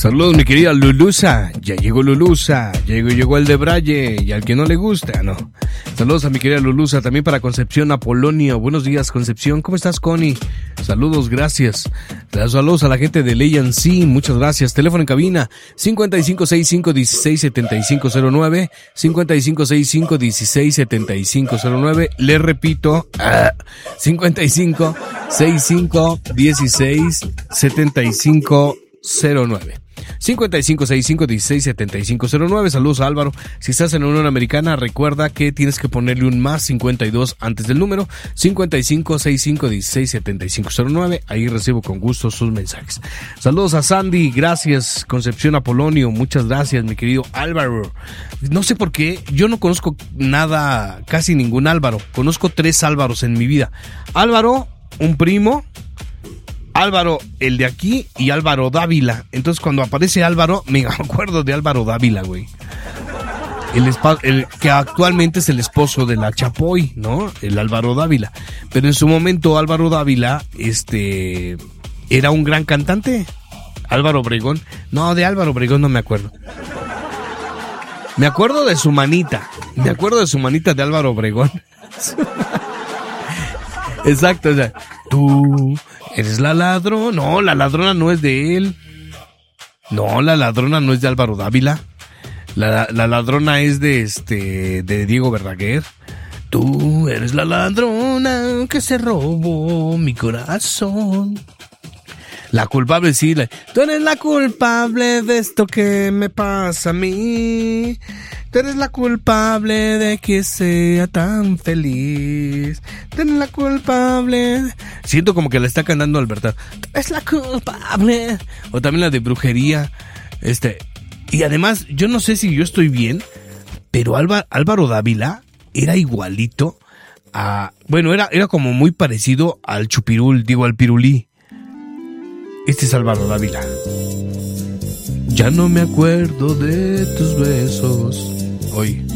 Saludos, mi querida Lulusa. Ya llegó Lulusa. Llegó el de Braille. Y al que no le gusta, no. Saludos a mi querida Lulusa. También para Concepción Apolonio. Buenos días, Concepción. ¿Cómo estás, Connie? Saludos, gracias. Saludos a la gente de Ley&C. Muchas gracias. Teléfono en cabina 5565-167509. 5565-167509. Le repito, 5565-167509. 5565-167509. Saludos a Álvaro. Si estás en la Unión Americana, recuerda que tienes que ponerle un más 52 antes del número 5565-167509. Ahí recibo con gusto sus mensajes. Saludos a Sandy, gracias. Concepción Apolonio, muchas gracias, mi querido Álvaro. No sé por qué, yo no conozco nada, casi ningún Álvaro. Conozco 3 Álvaros en mi vida. Álvaro, un primo, Álvaro, el de aquí, y Álvaro Dávila. Entonces, cuando aparece Álvaro, me acuerdo de Álvaro Dávila, güey. El que actualmente es el esposo de la Chapoy, ¿no? El Álvaro Dávila. Pero en su momento, Álvaro Dávila, era un gran cantante. Álvaro Obregón. No, de Álvaro Obregón no me acuerdo. Me acuerdo de su manita. Me acuerdo de su manita de Álvaro Obregón. Exacto, o sea, tú eres la ladrona. No, la ladrona no es de él. No, la ladrona no es de Álvaro Dávila. La ladrona es de Diego Verdaguer. Tú eres la ladrona que se robó mi corazón. La culpable, sí. Tú eres la culpable de esto que me pasa a mí. Tú eres la culpable de que sea tan feliz. Tú eres la culpable. Siento como que la está cantando Alberta. Tú eres la culpable. O también la de brujería. Y además, yo no sé si yo estoy bien, pero Álvaro Dávila era igualito a... Bueno, era como muy parecido al Chupirul, digo, al Pirulí. Este es Álvaro Dávila. Ya no me acuerdo de tus besos. Hoy.